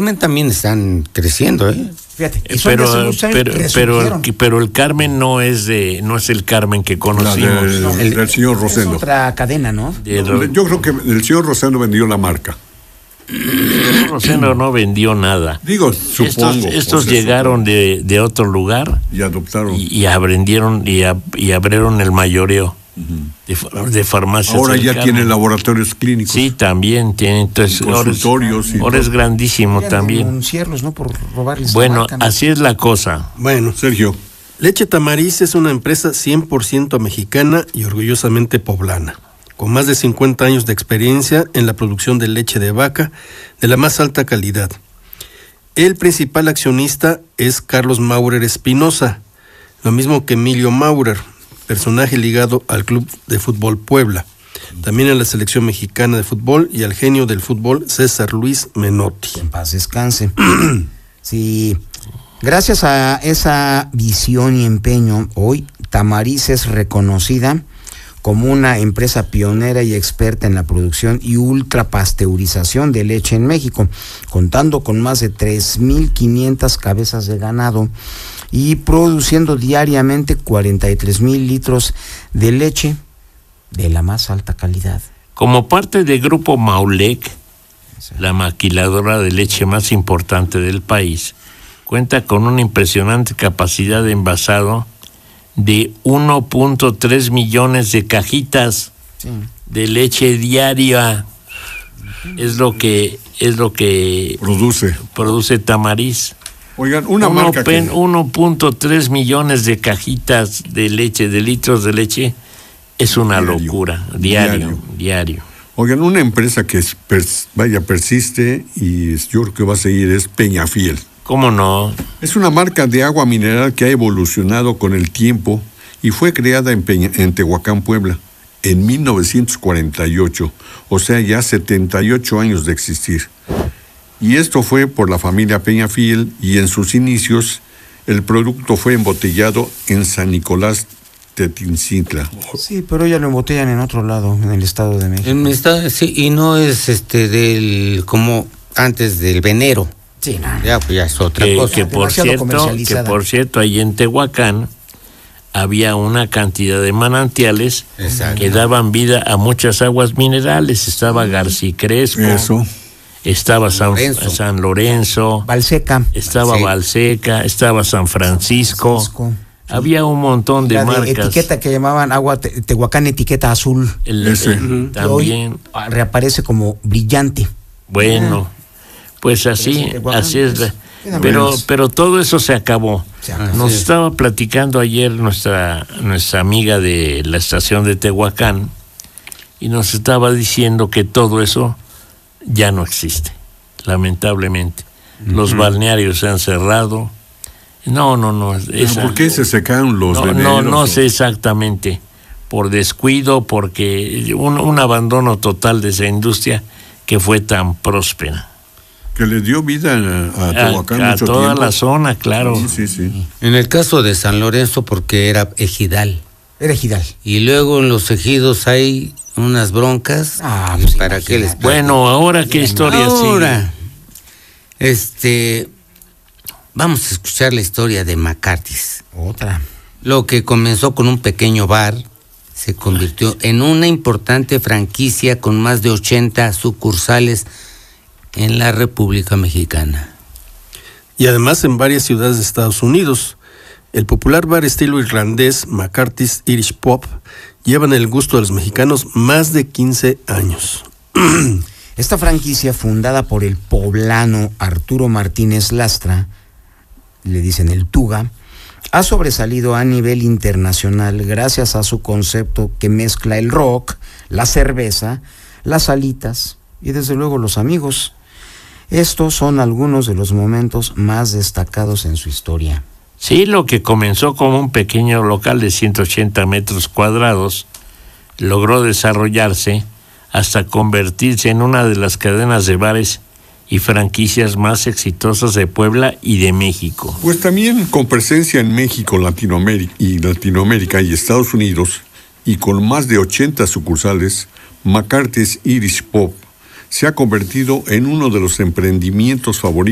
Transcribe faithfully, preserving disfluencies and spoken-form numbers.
Carmen también están creciendo, ¿eh? Fíjate, Eh, pero, pero, pero, el, pero el Carmen no es de, no es el Carmen que conocimos. Del, No, del el, señor Rosendo. Es otra cadena, ¿no? De, No, yo creo que el señor Rosendo vendió la marca. Rosendo no vendió nada. Digo, supongo. Estos, estos o sea, llegaron supongo. de, de otro lugar Y adoptaron. y, y aprendieron y, a, y abrieron el mayoreo uh-huh. de, de farmacias. Ahora ya tiene laboratorios clínicos. Sí, también tiene. Entonces, consultorios. Ahora es, ahora es grandísimo también. Denunciarlos, ¿no? Por robarles. Bueno, marca, ¿no? así es la cosa. Bueno, Sergio. Leche Tamariz es una empresa cien por ciento mexicana y orgullosamente poblana, con más de cincuenta años de experiencia en la producción de leche de vaca de la más alta calidad. El principal accionista es Carlos Maurer Espinosa, lo mismo que Emilio Maurer, personaje ligado al Club de Fútbol Puebla, también a la selección mexicana de fútbol y al genio del fútbol César Luis Menotti. En paz descanse. Sí, gracias a esa visión y empeño, hoy Tamariz es reconocida como una empresa pionera y experta en la producción y ultrapasteurización de leche en México, contando con más de tres mil quinientas cabezas de ganado y produciendo diariamente cuarenta y tres mil litros de leche de la más alta calidad. Como parte del grupo Maulec, la maquiladora de leche más importante del país, cuenta con una impresionante capacidad de envasado de uno punto tres millones de cajitas sí. de leche diaria. Es lo que es lo que produce produce Tamariz. Oigan, una uno, marca que... uno punto tres millones de cajitas de leche, de litros de leche, es una diario, locura, diario, diario, diario. Oigan, una empresa que es, pers, vaya, persiste y yo creo que va a seguir es Peñafiel. ¿Cómo no? Es una marca de agua mineral que ha evolucionado con el tiempo y fue creada en, Peña, en Tehuacán, Puebla, en mil novecientos cuarenta y ocho, o sea, ya setenta y ocho años de existir. Y esto fue por la familia Peñafiel y en sus inicios el producto fue embotellado en San Nicolás Tetzintla. Sí, pero ya lo embotellan en otro lado, en el Estado de México. En estado, sí, y no es este del como antes del venero. Sí, no. Ya, pues ya es otra que, cosa. Que por cierto, que por cierto, ahí en Tehuacán había una cantidad de manantiales Exacto. que daban vida a muchas aguas minerales. Estaba García-Crespo. Eso. Estaba San Lorenzo, San Lorenzo Valseca, estaba Valseca, estaba San Francisco, San Francisco. Sí. Había un montón de, de marcas. Etiqueta que llamaban agua te, Tehuacán etiqueta azul. El, Ese. El, también hoy reaparece como brillante. Bueno, pues así, así es. La, pero, pero todo eso se acabó. Se acabó. Nos estaba platicando ayer nuestra nuestra amiga de la estación de Tehuacán y nos estaba diciendo que todo eso ya no existe, lamentablemente. Uh-huh. Los balnearios se han cerrado. No, no, no. Esa, ¿Por qué se secaron los no, no, no sé exactamente. Por descuido, porque un, un abandono total de esa industria que fue tan próspera. Que le dio vida a, a Tehuacán a, a mucho toda tiempo. la zona, claro. Sí, sí, sí. En el caso de San Lorenzo, porque era ejidal. Era ejidal. Y luego en los ejidos hay unas broncas. Ah, pues ¿para qué les Bueno, ahora qué historia Ahora, sigue? este, vamos a escuchar la historia de McCarthy's. Otra. Lo que comenzó con un pequeño bar se convirtió en una importante franquicia con más de ochenta sucursales en la República Mexicana. Y además en varias ciudades de Estados Unidos. El popular bar estilo irlandés McCarthy's Irish Pub lleva en el gusto de los mexicanos más de quince años. Esta franquicia, fundada por el poblano Arturo Martínez Lastra, le dicen el Tuga, ha sobresalido a nivel internacional gracias a su concepto que mezcla el rock, la cerveza, las alitas y desde luego los amigos. Estos son algunos de los momentos más destacados en su historia. Sí, lo que comenzó como un pequeño local de ciento ochenta metros cuadrados logró desarrollarse hasta convertirse en una de las cadenas de bares y franquicias más exitosas de Puebla y de México. Pues también con presencia en México, Latinoamérica y Latinoamérica y Estados Unidos, y con más de ochenta sucursales, McCarthy's Irish Pub se ha convertido en uno de los emprendimientos favoritos